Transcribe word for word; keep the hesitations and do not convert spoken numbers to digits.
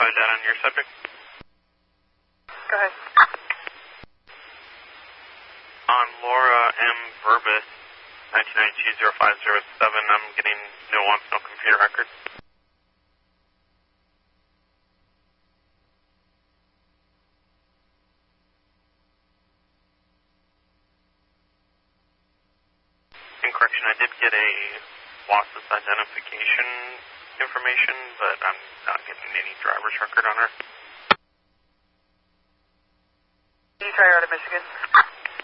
provide data on your subject. Go ahead. On Laura M. Burbis, nineteen ninety-two oh five oh seven, I'm getting no wants, no computer record. In correction, I did get a lossless identification information, but I'm not getting any driver's record on her. You try out of Michigan.